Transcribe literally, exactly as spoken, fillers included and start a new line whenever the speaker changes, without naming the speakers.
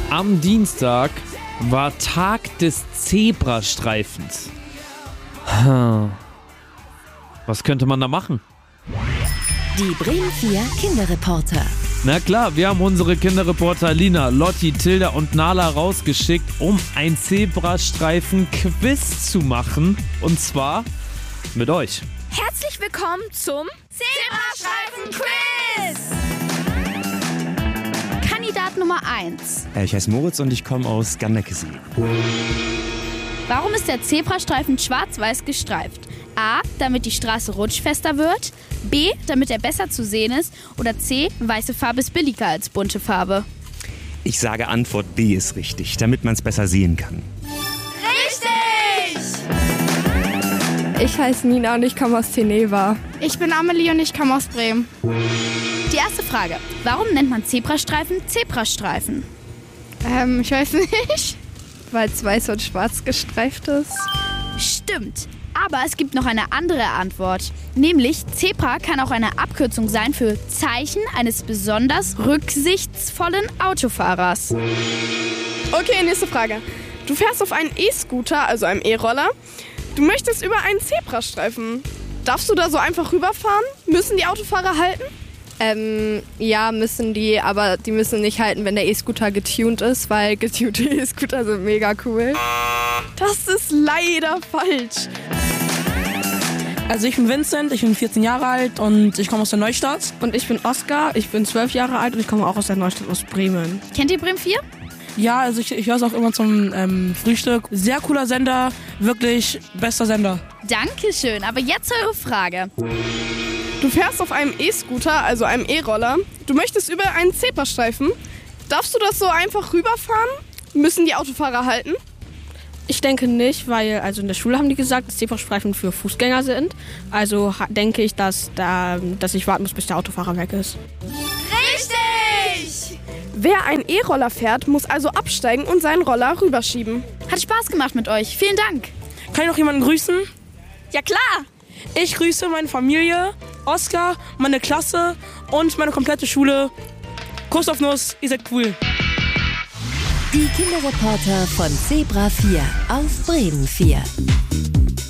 Am Dienstag war Tag des Zebrastreifens. Hm. Was könnte man da machen?
Die Bremen vier Kinderreporter.
Na klar, wir haben unsere Kinderreporter Lina, Lotti, Tilda und Nala rausgeschickt, um ein Zebrastreifen-Quiz zu machen. Und zwar mit euch.
Herzlich willkommen zum Zebrastreifen-Quiz! Kandidat Nummer eins.
Ich heiße Moritz und ich komme aus Gandeckesee.
Warum ist der Zebrastreifen schwarz-weiß gestreift? A, damit die Straße rutschfester wird. B, damit er besser zu sehen ist. Oder C, weiße Farbe ist billiger als bunte Farbe.
Ich sage Antwort B ist richtig, damit man es besser sehen kann.
Richtig!
Ich heiße Nina und ich komme aus Teneva.
Ich bin Amelie und ich komme aus Bremen.
Die erste Frage. Warum nennt man Zebrastreifen Zebrastreifen?
Ähm, ich weiß nicht.
Weil es weiß und schwarz gestreift ist.
Stimmt. Aber es gibt noch eine andere Antwort. Nämlich, Zebra kann auch eine Abkürzung sein für Zeichen eines besonders rücksichtsvollen Autofahrers.
Okay, nächste Frage. Du fährst auf einen E-Scooter, also einem E-Roller. Du möchtest über einen Zebrastreifen. Darfst du da so einfach rüberfahren? Müssen die Autofahrer halten?
Ähm, ja, müssen die, aber die müssen nicht halten, wenn der E-Scooter getuned ist, weil getunte E-Scooter sind mega cool.
Das ist leider falsch.
Also ich bin Vincent, ich bin vierzehn Jahre alt und ich komme aus der Neustadt.
Und ich bin Oskar, ich bin zwölf Jahre alt und ich komme auch aus der Neustadt, aus Bremen.
Kennt ihr Bremen vier?
Ja, also ich, ich höre es auch immer zum ähm, Frühstück. Sehr cooler Sender, wirklich bester Sender.
Dankeschön, aber jetzt eure Frage.
Du fährst auf einem E-Scooter, also einem E-Roller. Du möchtest über einen Zebrastreifen. Darfst du das so einfach rüberfahren? Müssen die Autofahrer halten?
Ich denke nicht, weil also in der Schule haben die gesagt, dass Zebrastreifen für Fußgänger sind. Also ha- denke ich, dass, da, dass ich warten muss, bis der Autofahrer weg ist.
Richtig!
Wer einen E-Roller fährt, muss also absteigen und seinen Roller rüberschieben.
Hat Spaß gemacht mit euch. Vielen Dank.
Kann ich noch jemanden grüßen?
Ja klar!
Ich grüße meine Familie, Oskar, meine Klasse und meine komplette Schule. Kuss auf Nuss, ihr seid cool.
Die Kinderreporter von Zebra vier auf Bremen vier.